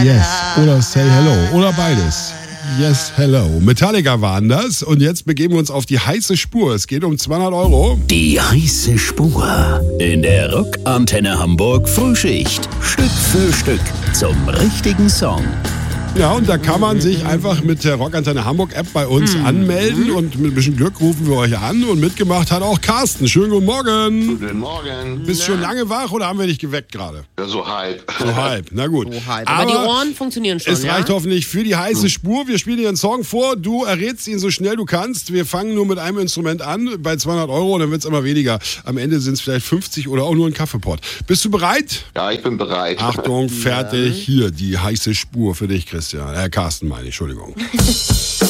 Yes oder Say Hello oder beides. Yes, hello. Metallica waren das und jetzt begeben wir uns auf die heiße Spur. Es geht um 200 Euro. Die heiße Spur in der Rockantenne Hamburg Frühschicht. Stück für Stück zum richtigen Song. Ja, und da kann man sich einfach mit der Rockantenne Hamburg App bei uns anmelden und mit ein bisschen Glück rufen wir euch an und mitgemacht hat auch Carsten. Schönen guten Morgen. Guten Morgen. Bist du schon lange wach oder haben wir dich geweckt gerade? Ja, so halb. So halb, na gut. So halb. Aber die Ohren funktionieren schon, Es reicht hoffentlich für die heiße Spur. Wir spielen dir einen Song vor, du errätst ihn so schnell du kannst. Wir fangen nur mit einem Instrument an, bei 200 Euro, dann wird es immer weniger. Am Ende sind es vielleicht 50 oder auch nur ein Kaffeepott. Bist du bereit? Ja, ich bin bereit. Achtung, fertig. Hier, die heiße Spur für dich, Christian. Carsten meine ich, Entschuldigung.